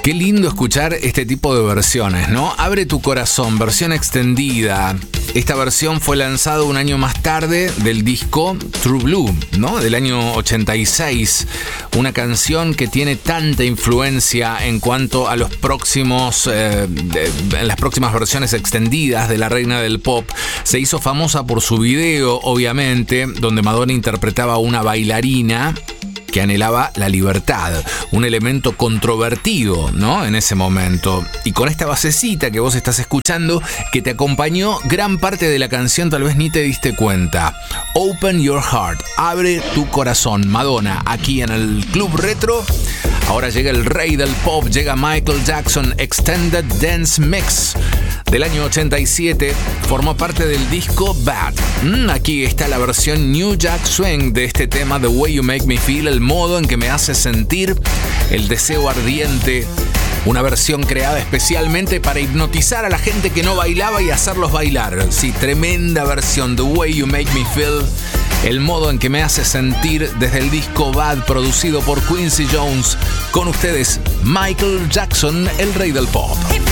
Qué lindo escuchar este tipo de versiones, ¿no? Abre tu corazón, versión extendida. Esta versión fue lanzada un año más tarde del disco True Blue, ¿no? Del año 86. Una canción que tiene tanta influencia en cuanto a los próximos, las próximas versiones extendidas de la reina del pop. Se hizo famosa por su video, obviamente, donde Madonna interpretaba a una bailarina que anhelaba la libertad, un elemento controvertido, ¿no? En ese momento. Y con esta basecita que vos estás escuchando, que te acompañó gran parte de la canción, tal vez ni te diste cuenta. Open Your Heart, abre tu corazón. Madonna, aquí en el Club Retro. Ahora llega el rey del pop, llega Michael Jackson, Extended Dance Mix. Del año 87, formó parte del disco Bad. Aquí está la versión New Jack Swing de este tema, The Way You Make Me Feel, el modo en que me hace sentir, el deseo ardiente. Una versión creada especialmente para hipnotizar a la gente que no bailaba y hacerlos bailar. Sí, tremenda versión, The Way You Make Me Feel, el modo en que me hace sentir, desde el disco Bad, producido por Quincy Jones. Con ustedes, Michael Jackson, el rey del pop.